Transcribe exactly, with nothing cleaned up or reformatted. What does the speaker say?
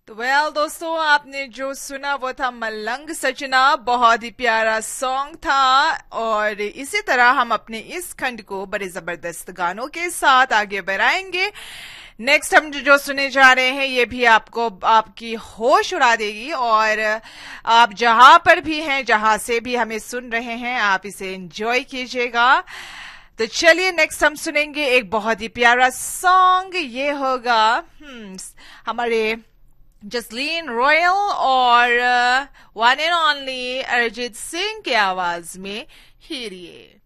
तो वेल दोस्तों, आपने जो सुना वो था मलंग सजना। बहुत ही प्यारा सॉन्ग था। और इसी तरह हम अपने इस खंड को बड़े जबरदस्त गानों के साथ आगे बढ़ाएंगे। नेक्स्ट हम जो जो सुने जा रहे हैं ये भी आपको आपकी होश उड़ा देगी। और आप जहां पर भी हैं, जहां से भी हमें सुन रहे हैं, आप इसे एंजॉय कीजिएगा। तो चलिए नेक्स्ट हम सुनेंगे एक बहुत ही प्यारा सॉन्ग। ये होगा हम्म हमारे जसलीन रॉयल और one and only Arijit Singh की आवाज में। हीरिए।